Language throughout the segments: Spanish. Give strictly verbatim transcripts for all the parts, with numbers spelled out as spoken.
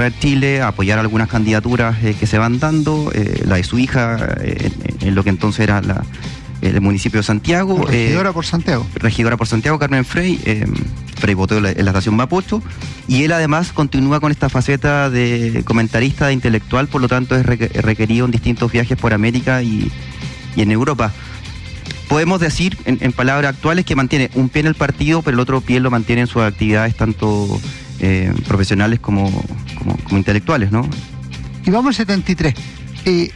recorrer Chile, a apoyar algunas candidaturas eh, que se van dando, eh, la de su hija, eh, en, en lo que entonces era la, el municipio de Santiago. Regidora eh, por Santiago. Regidora por Santiago, Carmen Frey. Eh, Frey votó en la, en la estación Mapocho. Y él además continúa con esta faceta de comentarista, de intelectual, por lo tanto es requerido en distintos viajes por América y, y en Europa. Podemos decir, en, en palabras actuales, que mantiene un pie en el partido, pero el otro pie lo mantiene en sus actividades tanto eh, profesionales como, como, como intelectuales, ¿no? Y vamos al setenta y tres. Eh,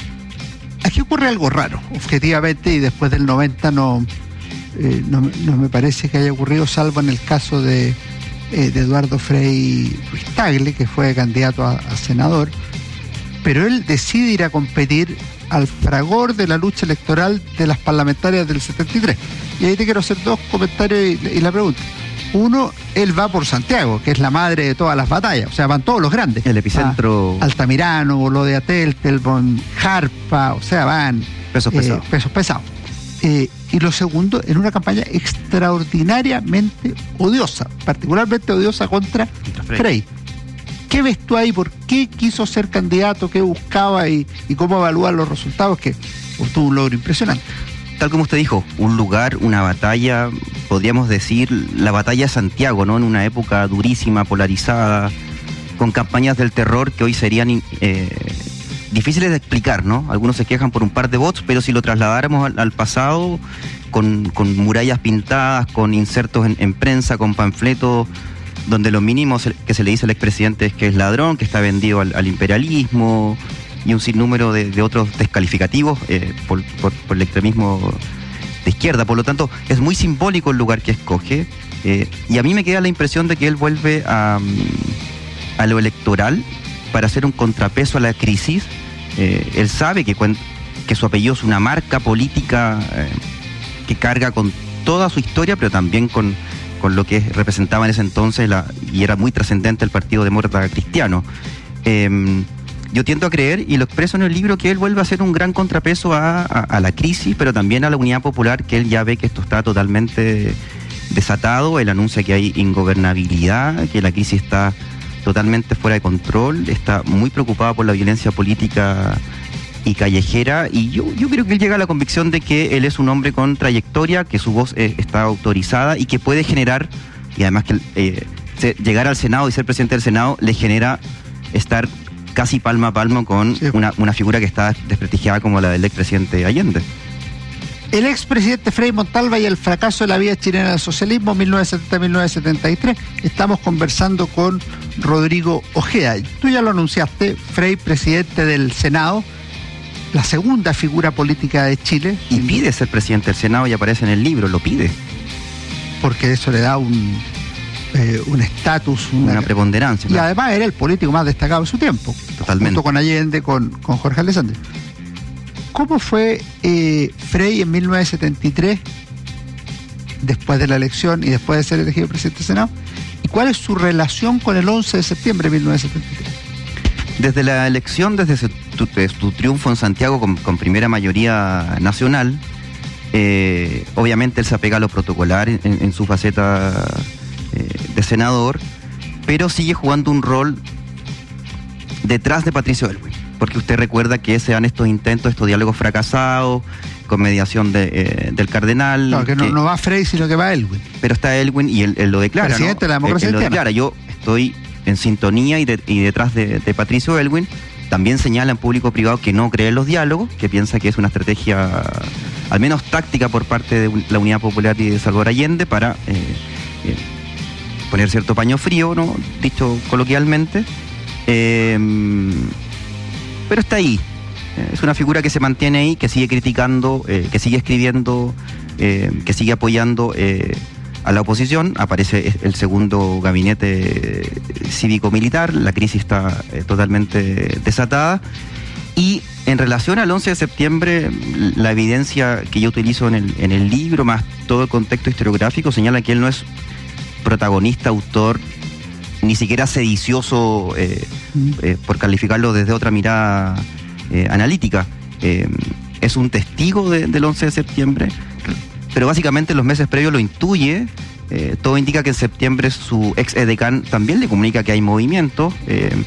aquí ocurre algo raro, objetivamente, y después del noventa no, eh, no, no me parece que haya ocurrido, salvo en el caso de, eh, de Eduardo Frei Ruiz Tagle, que fue candidato a, a senador, pero él decide ir a competir al fragor de la lucha electoral de las parlamentarias del setenta y tres. Y ahí te quiero hacer dos comentarios y, y la pregunta. Uno, él va por Santiago, que es la madre de todas las batallas, o sea, van todos los grandes. El epicentro. Ah, Altamirano, Bolodia Teltelbon, Jarpa, o sea, van... Pesos eh, pesados. Pesos pesados. Eh, y lo segundo, en una campaña extraordinariamente odiosa, particularmente odiosa contra, contra Frei. Frei. ¿Qué ves tú ahí? ¿Por qué quiso ser candidato? ¿Qué buscaba? Y, y cómo evaluar los resultados, que obtuvo un logro impresionante. Tal como usted dijo, un lugar, una batalla, podríamos decir la batalla de Santiago, ¿no? En una época durísima, polarizada, con campañas del terror que hoy serían eh, difíciles de explicar, ¿no? Algunos se quejan por un par de votos, pero si lo trasladáramos al, al pasado, con, con murallas pintadas, con insertos en, en prensa, con panfletos, donde lo mínimo que se le dice al expresidente es que es ladrón, que está vendido al, al imperialismo, y un sinnúmero de, de otros descalificativos eh, por, por, por el extremismo de izquierda. Por lo tanto, es muy simbólico el lugar que escoge, eh, y a mí me queda la impresión de que él vuelve a, a lo electoral para hacer un contrapeso a la crisis. Eh, él sabe que, que su apellido es una marca política eh, que carga con toda su historia, pero también con con lo que representaba en ese entonces la, y era muy trascendente el Partido Demócrata Cristiano. Eh, yo tiendo a creer, y lo expreso en el libro, que él vuelve a ser un gran contrapeso a, a, a la crisis, pero también a la unidad popular, que él ya ve que esto está totalmente desatado. Él anuncia que hay ingobernabilidad, que la crisis está totalmente fuera de control, está muy preocupado por la violencia política y callejera, y yo, yo creo que él llega a la convicción de que él es un hombre con trayectoria, que su voz eh, está autorizada y que puede generar, y además que eh, se, llegar al Senado y ser presidente del Senado le genera estar casi palmo a palmo con sí. una, una figura que está desprestigiada como la del expresidente Allende. El expresidente Frei Montalva y el fracaso de la vida chilena del socialismo, mil novecientos setenta a mil novecientos setenta y tres. Estamos conversando con Rodrigo Ojeda. Tú ya lo anunciaste, Frei, presidente del Senado, la segunda figura política de Chile. Y pide ser presidente del Senado, y aparece en el libro, lo pide. Porque eso le da un eh, un estatus, una, una preponderancia. Y ¿no? Además era el político más destacado de su tiempo. Totalmente. Junto con Allende, con, con Jorge Alessandri. ¿Cómo fue eh, Frei en mil novecientos setenta y tres, después de la elección y después de ser elegido presidente del Senado? ¿Y cuál es su relación con el once de septiembre de mil novecientos setenta y tres? Desde la elección, desde su, tu, tu triunfo en Santiago con, con primera mayoría nacional, eh, obviamente él se apega a lo protocolar en, en su faceta eh, de senador, pero sigue jugando un rol detrás de Patricio Aylwin, porque usted recuerda que se dan estos intentos, estos diálogos fracasados, con mediación de, eh, del cardenal. Claro, que no, que, no va Frei, sino que va Aylwin. Pero está Aylwin y él, él lo declara, presidente ¿no? de la democracia él, él lo declara, yo estoy en sintonía y, de, y detrás de, de Patricio Aylwin. También señala en público-privado que no cree en los diálogos, que piensa que es una estrategia, al menos táctica, por parte de la Unidad Popular y de Salvador Allende para eh, eh, poner cierto paño frío, ¿no? Dicho coloquialmente. Eh, pero está ahí. Es una figura que se mantiene ahí, que sigue criticando, eh, que sigue escribiendo, eh, que sigue apoyando eh, a la oposición. Aparece el segundo gabinete cívico-militar, la crisis está eh, totalmente desatada. Y en relación al once de septiembre, la evidencia que yo utilizo en el, en el libro, más todo el contexto historiográfico, señala que él no es protagonista, autor, ni siquiera sedicioso, eh, eh, por calificarlo desde otra mirada eh, analítica. Eh, es un testigo de, del once de septiembre, pero básicamente en los meses previos lo intuye. Eh, todo indica que en septiembre su ex edecán también le comunica que hay movimiento. Eh,